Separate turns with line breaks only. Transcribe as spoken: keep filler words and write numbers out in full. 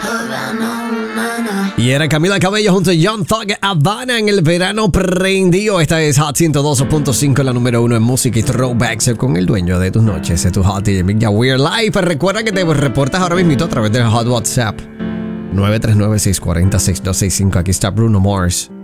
Y era Camila Cabello junto a Young Thug, Havana en el verano prendido. Esta es Hot ciento dos punto cinco, la número uno en música y throwbacks con el dueño de tus noches, de tu Hot D J Mick Ya We're Live. Recuerda que te reportas ahora mismo a través del Hot WhatsApp nueve tres nueve, seis cuatro cero, seis dos seis cinco. Aquí está Bruno Mars